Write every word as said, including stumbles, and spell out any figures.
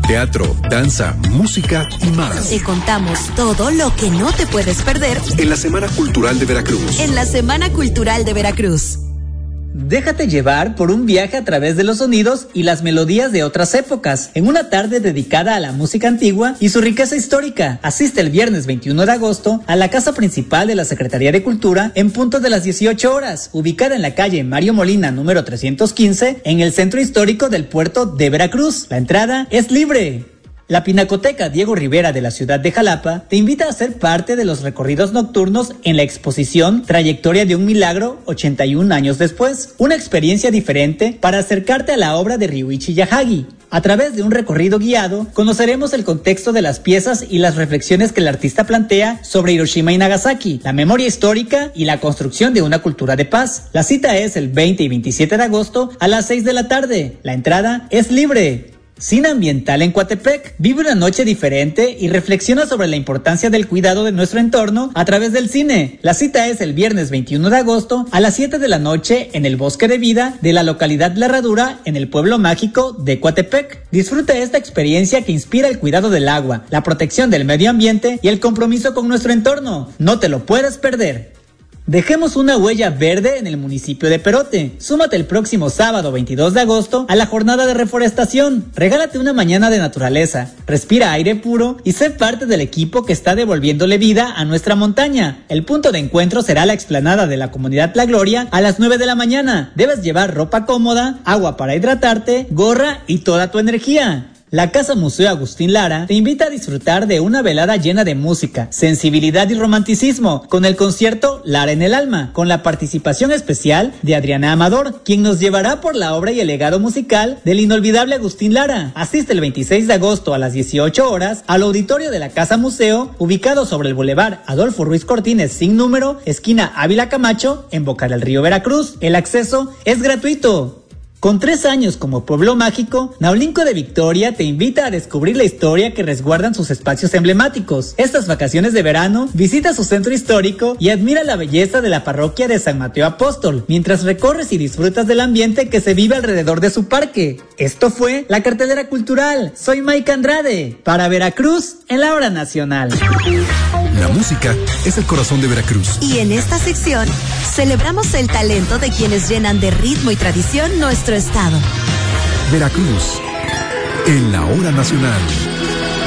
teatro, danza, música y más. Te contamos todo lo que no te puedes perder en la Semana Cultural de Veracruz. En la Semana Cultural de Veracruz. Déjate llevar por un viaje a través de los sonidos y las melodías de otras épocas, en una tarde dedicada a la música antigua y su riqueza histórica. Asiste el viernes veintiuno de agosto a la casa principal de la Secretaría de Cultura en punto de las dieciocho horas, ubicada en la calle Mario Molina número trescientos quince, en el centro histórico del puerto de Veracruz. La entrada es libre. La Pinacoteca Diego Rivera de la ciudad de Jalapa te invita a ser parte de los recorridos nocturnos en la exposición Trayectoria de un Milagro ochenta y un años después, una experiencia diferente para acercarte a la obra de Ryuichi Yahagi. A través de un recorrido guiado, conoceremos el contexto de las piezas y las reflexiones que el artista plantea sobre Hiroshima y Nagasaki, la memoria histórica y la construcción de una cultura de paz. La cita es el veinte y veintisiete de agosto a las seis de la tarde. La entrada es libre. Cine Ambiental en Coatepec. Vive una noche diferente y reflexiona sobre la importancia del cuidado de nuestro entorno a través del cine. La cita es el viernes veintiuno de agosto a las siete de la noche en el Bosque de Vida de la localidad La Herradura, en el pueblo mágico de Coatepec. Disfruta esta experiencia que inspira el cuidado del agua, la protección del medio ambiente y el compromiso con nuestro entorno. No te lo puedes perder. Dejemos una huella verde en el municipio de Perote. Súmate el próximo sábado veintidós de agosto a la jornada de reforestación. Regálate una mañana de naturaleza, respira aire puro y sé parte del equipo que está devolviéndole vida a nuestra montaña. El punto de encuentro será la explanada de la comunidad La Gloria a las nueve de la mañana. Debes llevar ropa cómoda, agua para hidratarte, gorra y toda tu energía. La Casa Museo Agustín Lara te invita a disfrutar de una velada llena de música, sensibilidad y romanticismo con el concierto Lara en el Alma, con la participación especial de Adriana Amador, quien nos llevará por la obra y el legado musical del inolvidable Agustín Lara. Asiste el veintiséis de agosto a las dieciocho horas al auditorio de la Casa Museo, ubicado sobre el Boulevard Adolfo Ruiz Cortines sin número, esquina Ávila Camacho, en Boca del Río, Veracruz. El acceso es gratuito. Con tres años como pueblo mágico, Naulinco de Victoria te invita a descubrir la historia que resguardan sus espacios emblemáticos. Estas vacaciones de verano, visita su centro histórico y admira la belleza de la parroquia de San Mateo Apóstol, mientras recorres y disfrutas del ambiente que se vive alrededor de su parque. Esto fue la cartelera cultural. Soy Mike Andrade, para Veracruz, en la hora nacional. La música es el corazón de Veracruz. Y en esta sección, celebramos el talento de quienes llenan de ritmo y tradición nuestro estado. Veracruz, en la hora nacional.